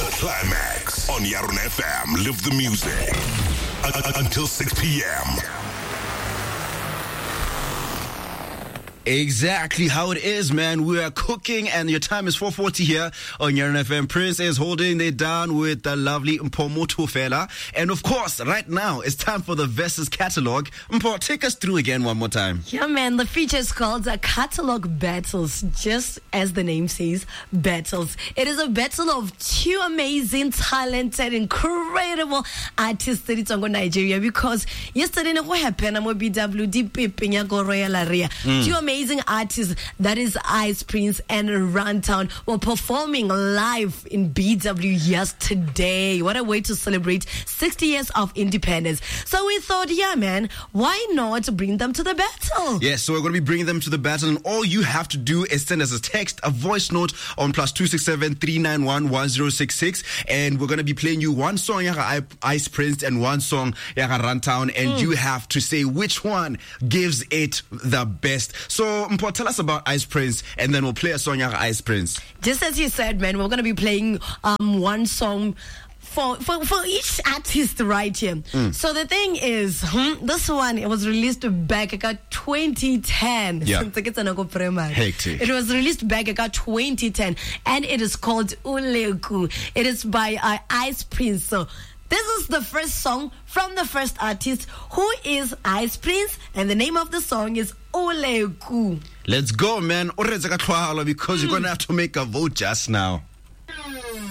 Climax on Yaron FM. Live the music. Until 6 p.m. Exactly how it is, man. We are cooking, and your time is 4:40 here on Yaron FM. Prince is holding it down with the lovely Mpo Motofela. And of course, right now, it's time for the Versus Catalog. Mpo, take us through again one more time. Yeah, man. The feature is called Catalog Battles, just as the name says, battles. It is a battle of two amazing, talented, incredible artists in Nigeria, because yesterday, what happened? I'm BWD Pipping Royal Area. Two amazing artists, that is Ice Prince and Runtown, were performing live in BW yesterday. What a way to celebrate 60 years of independence. So we thought, yeah, man, why not bring them to the battle? Yes, so we're going to be bringing them to the battle, and all you have to do is send us a text, a voice note on +267 391 1066, and we're going to be playing you one song Yaga Ice Prince and one song Yaga Runtown, and you have to say which one gives it the best. So, Mpo, tell us about Ice Prince, and then we'll play a song Yaga Ice Prince. Just as you said, man, we're going to be playing one song for each artist right here. So the thing is, this one, it was released back at 2010. Yeah. Hectic. It was released back at 2010, and it is called Uleku. It is by Ice Prince. So this is the first song from the first artist, who is Ice Prince, and the name of the song is Uleku. Let's go, man. Because you're going to have to make a vote just now.